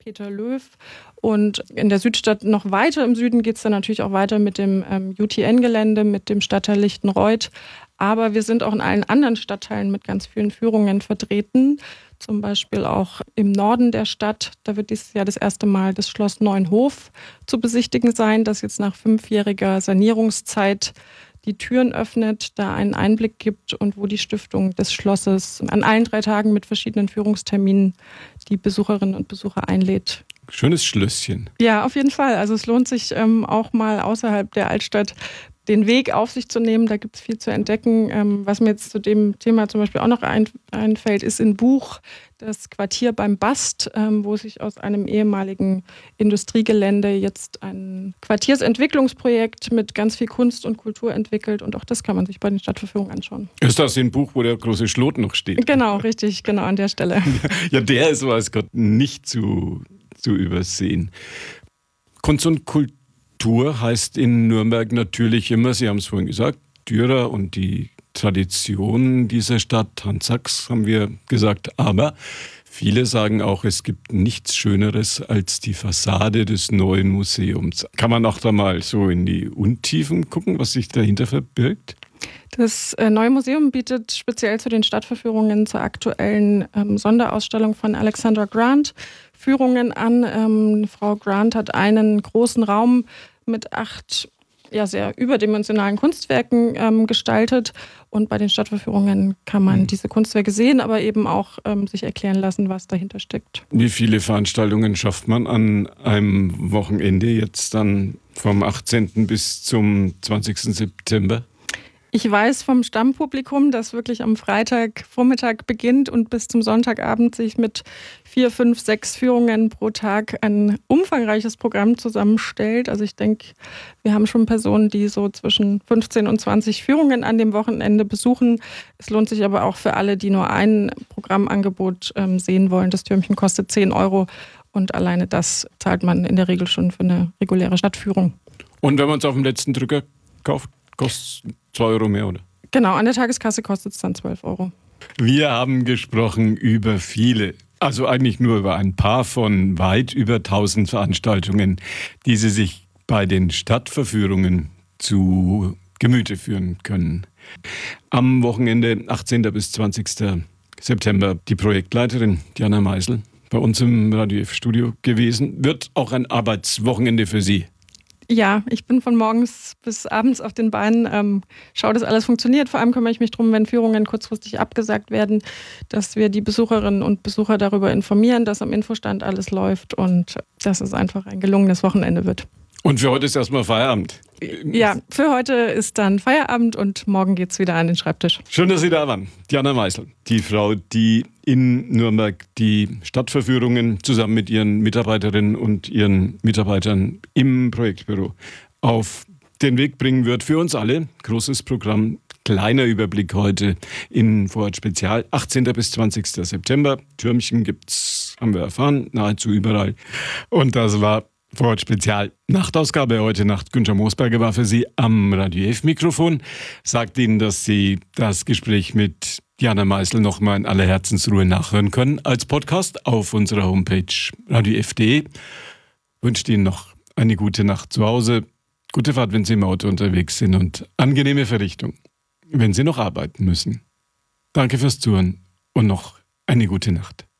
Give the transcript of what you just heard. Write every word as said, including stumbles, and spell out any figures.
Peter Löw. Und in der Südstadt noch weiter im Süden geht es dann natürlich auch weiter mit dem ähm, U T N-Gelände, mit dem Stadtteil Lichtenreuth. Aber wir sind auch in allen anderen Stadtteilen mit ganz vielen Führungen vertreten. Zum Beispiel auch im Norden der Stadt. Da wird dieses Jahr das erste Mal das Schloss Neuenhof zu besichtigen sein, das jetzt nach fünfjähriger Sanierungszeit die Türen öffnet, da einen Einblick gibt und wo die Stiftung des Schlosses an allen drei Tagen mit verschiedenen Führungsterminen die Besucherinnen und Besucher einlädt. Schönes Schlösschen. Ja, auf jeden Fall. Also es lohnt sich ähm, auch mal außerhalb der Altstadt den Weg auf sich zu nehmen. Da gibt es viel zu entdecken. Ähm, was mir jetzt zu dem Thema zum Beispiel auch noch ein, einfällt, ist ein Buch, das Quartier beim Bast, ähm, wo sich aus einem ehemaligen Industriegelände jetzt ein Quartiersentwicklungsprojekt mit ganz viel Kunst und Kultur entwickelt. Und auch das kann man sich bei den Stadtverführungen anschauen. Ist das ein Buch, wo der große Schlot noch steht? Genau, richtig, genau an der Stelle. Ja, der ist, weiß Gott, nicht zu, zu übersehen. Kunst und Kultur Kultur heißt in Nürnberg natürlich immer, Sie haben es vorhin gesagt, Dürer und die Tradition dieser Stadt, Hans Sachs haben wir gesagt, aber viele sagen auch, es gibt nichts Schöneres als die Fassade des neuen Museums. Kann man auch da mal so in die Untiefen gucken, was sich dahinter verbirgt? Das neue Museum bietet speziell zu den Stadtverführungen zur aktuellen ähm, Sonderausstellung von Alexandra Grant Führungen an. Ähm, Frau Grant hat einen großen Raum mit acht ja, sehr überdimensionalen Kunstwerken ähm, gestaltet. Und bei den Stadtverführungen kann man mhm. diese Kunstwerke sehen, aber eben auch ähm, sich erklären lassen, was dahinter steckt. Wie viele Veranstaltungen schafft man an einem Wochenende jetzt dann vom achtzehnten bis zum zwanzigsten September? Ich weiß vom Stammpublikum, das wirklich am Freitagvormittag beginnt und bis zum Sonntagabend sich mit vier, fünf, sechs Führungen pro Tag ein umfangreiches Programm zusammenstellt. Also ich denke, wir haben schon Personen, die so zwischen fünfzehn und zwanzig Führungen an dem Wochenende besuchen. Es lohnt sich aber auch für alle, die nur ein Programmangebot ähm, sehen wollen. Das Türmchen kostet zehn Euro und alleine das zahlt man in der Regel schon für eine reguläre Stadtführung. Und wenn man es auf dem letzten Drücker kauft, kostet es zwei Euro mehr, oder? Genau, an der Tageskasse kostet es dann zwölf Euro. Wir haben gesprochen über viele, also eigentlich nur über ein paar von weit über tausend Veranstaltungen, die Sie sich bei den Stadtverführungen zu Gemüte führen können. Am Wochenende achtzehnten bis zwanzigsten September die Projektleiterin Diana Meisel bei uns im Radio F-Studio gewesen. Wird auch ein Arbeitswochenende für Sie? Ja, ich bin von morgens bis abends auf den Beinen, ähm, schaue, dass alles funktioniert. Vor allem kümmere ich mich darum, wenn Führungen kurzfristig abgesagt werden, dass wir die Besucherinnen und Besucher darüber informieren, dass am Infostand alles läuft und dass es einfach ein gelungenes Wochenende wird. Und für heute ist erstmal Feierabend. Ja, für heute ist dann Feierabend und morgen geht's wieder an den Schreibtisch. Schön, dass Sie da waren. Diana Meisel, die Frau, die in Nürnberg die Stadtverführungen zusammen mit ihren Mitarbeiterinnen und ihren Mitarbeitern im Projektbüro auf den Weg bringen wird. Für uns alle. Großes Programm. Kleiner Überblick heute in Vorort Spezial. achtzehnten bis zwanzigsten September. Türmchen gibt's, haben wir erfahren, nahezu überall. Und das war Vorort Spezial. Nachtausgabe heute Nacht. Günther Moosberger war für Sie am Radio F-Mikrofon. Sagt Ihnen, dass Sie das Gespräch mit Diana Meisel nochmal in aller Herzensruhe nachhören können als Podcast auf unserer Homepage radio f punkt de. Wünscht Ihnen noch eine gute Nacht zu Hause, gute Fahrt, wenn Sie im Auto unterwegs sind und angenehme Verrichtung, wenn Sie noch arbeiten müssen. Danke fürs Zuhören und noch eine gute Nacht.